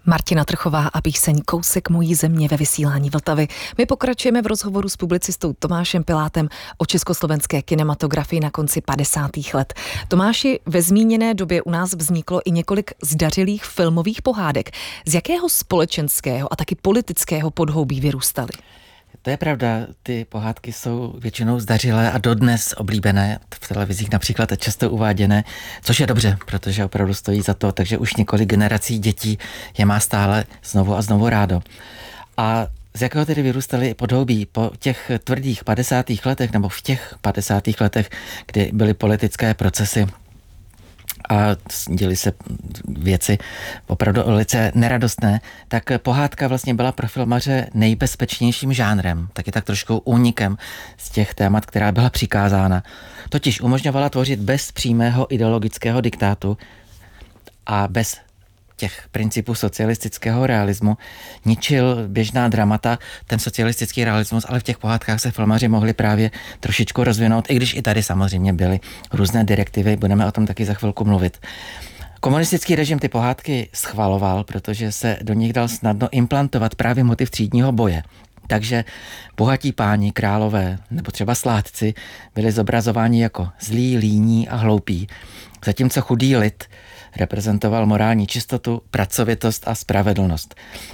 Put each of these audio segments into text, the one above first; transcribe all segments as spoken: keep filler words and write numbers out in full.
Martina Trchová a píseň Kousek mojí země ve vysílání Vltavy. My pokračujeme v rozhovoru s publicistou Tomášem Pilátem o československé kinematografii na konci padesátých let. Tomáši, ve zmíněné době u nás vzniklo i několik zdařilých filmových pohádek. Z jakého společenského a taky politického podhoubí vyrůstaly? To je pravda, ty pohádky jsou většinou zdařilé a dodnes oblíbené, v televizích například a často uváděné, což je dobře, protože opravdu stojí za to, takže už několik generací dětí je má stále znovu a znovu rádo. A z jakého tedy vyrůstaly podhoubí po těch tvrdých padesátých letech, nebo v těch padesátých letech, kdy byly politické procesy a děly se věci opravdu velice neradostné, tak pohádka vlastně byla pro filmaře nejbezpečnějším žánrem, taky tak trošku únikem z těch témat, která byla přikázána. Totiž umožňovala tvořit bez přímého ideologického diktátu a bez těch principů socialistického realismu, ničil běžná dramata, ten socialistický realismus, ale v těch pohádkách se filmaři mohli právě trošičku rozvinout, i když i tady samozřejmě byly různé direktivy, budeme o tom taky za chvilku mluvit. Komunistický režim ty pohádky schvaloval, protože se do nich dal snadno implantovat právě motiv třídního boje. Takže bohatí páni, králové nebo třeba sládci byli zobrazováni jako zlí, líní a hloupí, zatímco chudý lid reprezentoval morální čistotu, pracovitost a spravedlnost.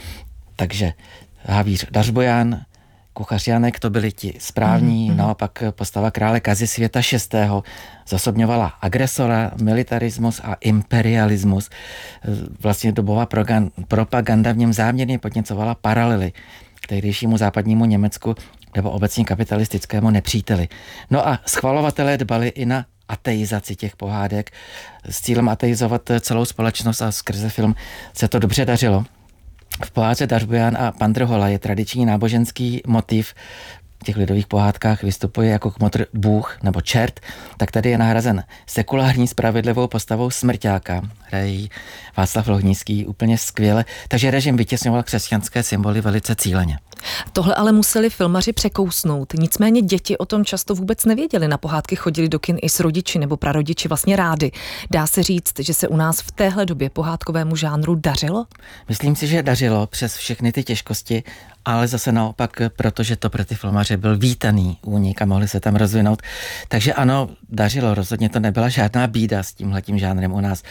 Takže havíř Dařbojan, kuchař Janek, to byli ti správní, mm-hmm. naopak postava krále Kazisvěta šestého zasobňovala agresora, militarismus a imperialismus. Vlastně dobová propaganda v něm záměrně podněcovala paralely k tehdejšímu západnímu Německu nebo obecně kapitalistickému nepříteli. No a schvalovatelé dbali i na ateizaci těch pohádek s cílem ateizovat celou společnost a skrze film se to dobře dařilo. V pohádce Dařbojan a Pan Drhola je tradiční náboženský motiv. V těch lidových pohádkách vystupuje jako kmotr Bůh nebo čert, tak tady je nahrazen sekulární spravedlivou postavou smrťáka. Hraje Václav Lohnický úplně skvěle, takže režim vytěsňoval křesťanské symboly velice cíleně. Tohle ale museli filmaři překousnout, nicméně děti o tom často vůbec nevěděli. Na pohádky chodili do kin i s rodiči nebo prarodiči vlastně rádi. Dá se říct, že se u nás v téhle době pohádkovému žánru dařilo? Myslím si, že dařilo přes všechny ty těžkosti, ale zase naopak, protože to pro ty filmaře byl vítaný únik a mohli se tam rozvinout. Takže ano, dařilo, rozhodně to nebyla žádná bída s tímhletím žánrem u nás.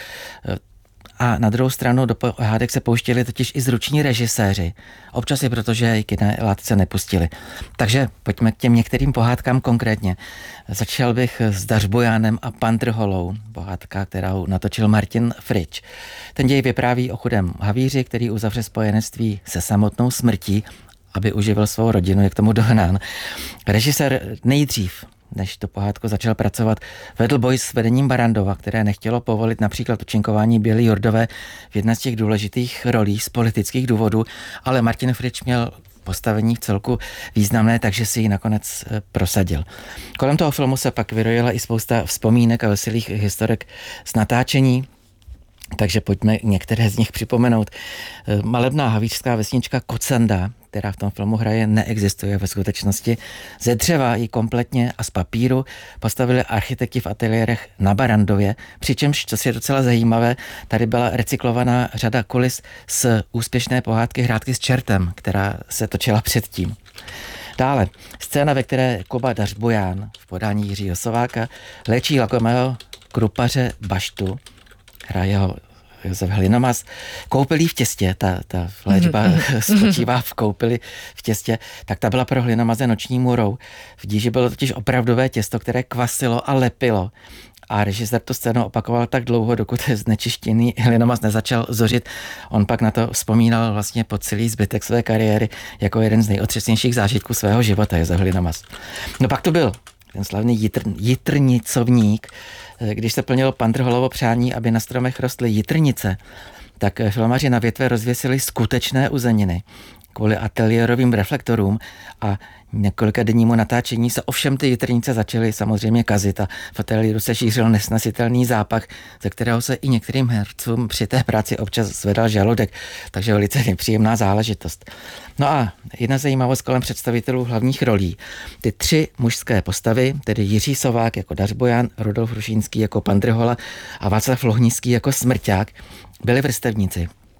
A na druhou stranu do pohádek se pouštěli totiž i zruční režiséři. Občas i protože i kineláci nepustili. Takže pojďme k těm některým pohádkám konkrétně. Začal bych s Dařbojanem a Pan Drholou, pohádka, kterou natočil Martin Frič. Ten děj vypráví o chudém havíři, který uzavře spojenectví se samotnou smrtí, aby uživil svou rodinu, je k tomu dohnán. Režisér nejdřív, než to pohádku začal pracovat, vedl boj s vedením Barrandova, které nechtělo povolit například účinkování Běly Jordové v jedné z těch důležitých rolí z politických důvodů, ale Martin Frič měl postavení v celku významné, takže si ji nakonec prosadil. Kolem toho filmu se pak vyrojila i spousta vzpomínek a veselých historek z natáčení, takže pojďme některé z nich připomenout. Malebná havířská vesnička Kocanda, která v tom filmu hraje, neexistuje ve skutečnosti. Ze dřeva ji kompletně a z papíru postavili architekti v ateliérech na Barrandově, přičemž, co je docela zajímavé, tady byla recyklovaná řada kulis z úspěšné pohádky Hrátky s čertem, která se točila předtím. Dále, scéna, ve které Kuba Dařbojan v podání Jiřího Sováka léčí lakomého krupaře Baštu, hraje ho Josef Hlinomaz, koupelí v těstě, ta, ta léčba spočívá v koupeli v těstě, tak ta byla pro Hlinomaze noční můrou. V díži bylo totiž opravdové těsto, které kvasilo a lepilo. A režisér tu scénu opakoval tak dlouho, dokud znečištěný Hlinomaz nezačal zořit. On pak na to vzpomínal vlastně po celý zbytek své kariéry jako jeden z nejotřesnějších zážitků svého života, Josef Hlinomaz. No pak to byl ten slavný jitr, jitrnicovník. Když se plnilo Pan Drholovo přání, aby na stromech rostly jitrnice, tak filmaři na větve rozvěsili skutečné uzeniny kvůli ateliérovým reflektorům a několika dennímu natáčení se ovšem ty jitrnice začaly samozřejmě kazit a v ateliéru se šířil nesnesitelný zápach, ze kterého se i některým hercům při té práci občas zvedal žaludek, takže velice nepříjemná záležitost. No a jedna zajímavost kolem představitelů hlavních rolí. Ty tři mužské postavy, tedy Jiří Sovák jako Dařbojan, Rudolf Rušínský jako Pan Drhola a Václav Lohnický jako Smrťák, byli vrstevníci.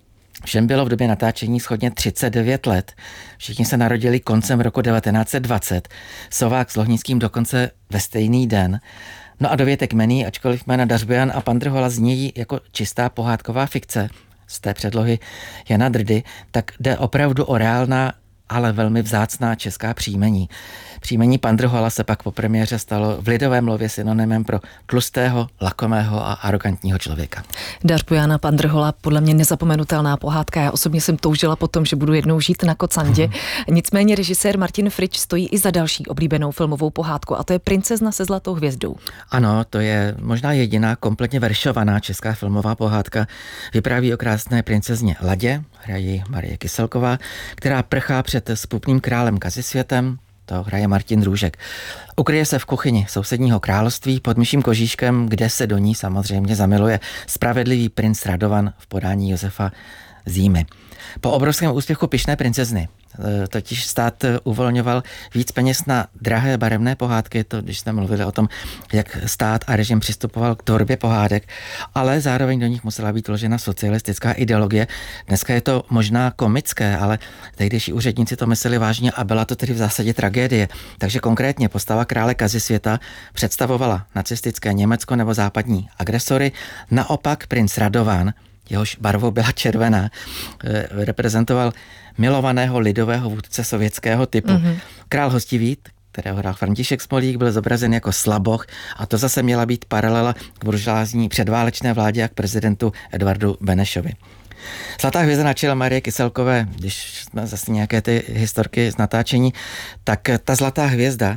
Všem bylo v době natáčení shodně třicet devět let. Všichni se narodili koncem roku devatenáct set dvacet. Sovák s Lohnickým dokonce ve stejný den. No a dovětek jmení, ačkoliv jména Dařbojan a Pandrhola znějí jako čistá pohádková fikce z té předlohy Jana Drdy, tak jde opravdu o reálná, ale velmi vzácná česká příjmení. Příjmení Pandrhola se pak po premiéře stalo v lidové mluvě synonymem pro tlustého, lakomého a arrogantního člověka. Dařbojana Pandrhola, podle mě nezapomenutelná pohádka. Já osobně jsem toužila po tom, že budu jednou žít na Kocandě. Nicméně režisér Martin Fritsch stojí i za další oblíbenou filmovou pohádku, a to je Princezna se zlatou hvězdou. Ano, to je možná jediná kompletně veršovaná česká filmová pohádka. Vypráví o krásné princezně Ladě, hraje Marie Kyselková, která prchá před spupným králem Kazisvětem, to hraje Martin Růžek. Ukryje se v kuchyni sousedního království pod myším kožíškem, kde se do ní samozřejmě zamiluje spravedlivý princ Radovan v podání Josefa Zímy. Po obrovském úspěchu Pyšné princezny totiž stát uvolňoval víc peněz na drahé barevné pohádky, to když jsme mluvili o tom, jak stát a režim přistupoval k tvorbě pohádek, ale zároveň do nich musela být vložena socialistická ideologie. Dneska je to možná komické, ale tehdejší úředníci to mysleli vážně a byla to tedy v zásadě tragédie. Takže konkrétně postava krále Kazisvěta představovala nacistické Německo nebo západní agresory, naopak princ Radovan, jehož barvou byla červená, reprezentoval milovaného lidového vůdce sovětského typu. Mm-hmm. Král Hostivý, kterého hrál František Smolík, byl zobrazen jako slaboch a to zase měla být paralela k buržoázní předválečné vládě a k prezidentu Edvardu Benešovi. Zlatá hvězda na čele Marie Kyselkové, když jsme zase nějaké ty historky z natáčení, tak ta zlatá hvězda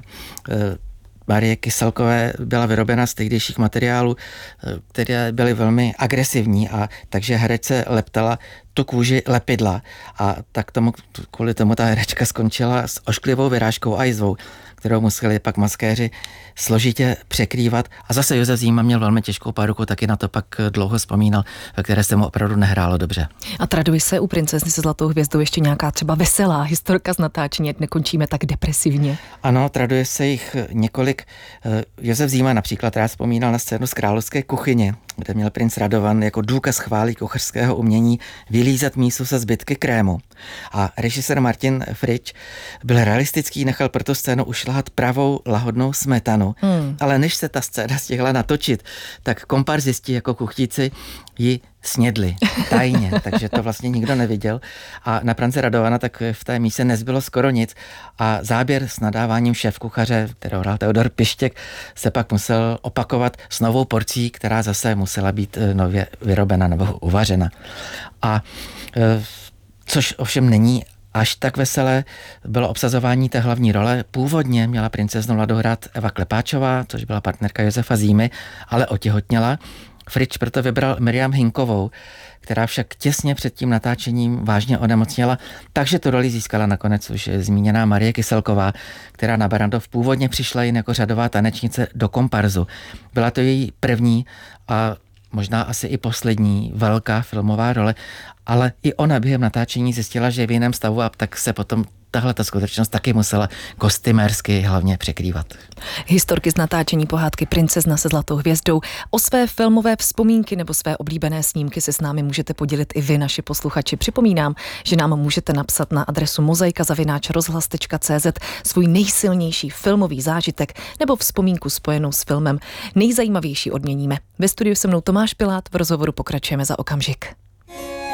Marie Kyselkové byla vyrobena z tehdejších materiálů, které byly velmi agresivní, a takže herečce leptala tu kůži lepidla a tak tomu, kvůli tomu ta herečka skončila s ošklivou vyrážkou a jizvou, kterou museli pak maskéři složitě překrývat. A zase Josef Zíma měl velmi těžkou páruku, taky na to pak dlouho vzpomínal, ve které se mu opravdu nehrálo dobře. A traduje se u Princezny se zlatou hvězdou ještě nějaká třeba veselá historka z natáčení, ať nekončíme tak depresivně? Ano, traduje se jich několik. Josef Zíma například rád vzpomínal na scénu z královské kuchyně, kde měl princ Radovan jako důkaz chvály kuchařského umění vylízat mísu se zbytky krému. A režisér Martin Fritsch byl realistický, nechal pro tu scénu ušlahat pravou lahodnou smetanu. Hmm. Ale než se ta scéna stihla natočit, tak komparzisti jako kuchtíci ji snědli tajně, takže to vlastně nikdo neviděl. A na prince Radovana tak v té míse nezbylo skoro nic a záběr s nadáváním šéfkuchaře, kterého hrál Teodor Pištěk, se pak musel opakovat s novou porcí, která zase musela být nově vyrobena nebo uvařena. A což ovšem není až tak veselé bylo obsazování té hlavní role. Původně měla princeznu Ladu hrát Eva Klepáčová, což byla partnerka Josefa Zímy, ale otěhotněla. Fritsch proto vybral Miriam Hinkovou, která však těsně před tím natáčením vážně onemocněla, takže tu roli získala nakonec už zmíněná Marie Kyselková, která na Barrandov původně přišla jen jako řadová tanečnice do komparzu. Byla to její první a možná asi i poslední velká filmová role, ale i ona během natáčení zjistila, že je v jiném stavu, a tak se potom tahle ta skutečnost taky musela kostymérsky hlavně překrývat. Historky z natáčení pohádky Princezna se zlatou hvězdou. O své filmové vzpomínky nebo své oblíbené snímky se s námi můžete podělit i vy, naši posluchači. Připomínám, že nám můžete napsat na adresu mozaika zavináč rozhlas tečka cé zet svůj nejsilnější filmový zážitek nebo vzpomínku spojenou s filmem. Nejzajímavější odměníme. Ve studiu se mnou Tomáš Pilát, v rozhovoru pokračujeme za okamžik.